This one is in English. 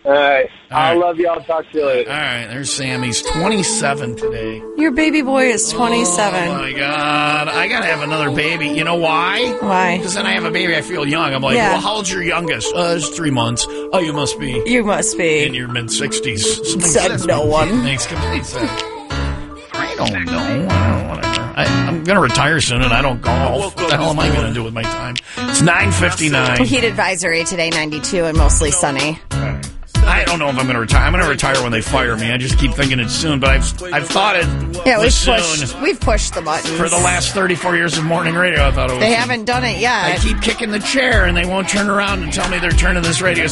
All right. I right. love you. I'll talk to you later. All right, there's Sam. He's 27 today. Your baby boy is 27. Oh, my God. I got to have another baby. You know why? Why? Because then I have a baby, I feel young. I'm like, Yeah. well, how old's your youngest? It's 3 months. Oh, you must be You must be. in your mid-60s. Said no one. Makes complete sense. I don't know. Whatever. I'm going to retire soon, and I don't golf. What the hell am I going to do with my time? It's 9:59. Heat advisory today, 92 and mostly sunny. I don't know if I'm going to retire. I'm going to retire when they fire me. I just keep thinking it's soon, but I've thought it was soon. We've pushed the buttons. For the last 34 years of morning radio, I thought it was They soon. haven't done it yet. I keep kicking the chair, and they won't turn around and tell me they're turning this radio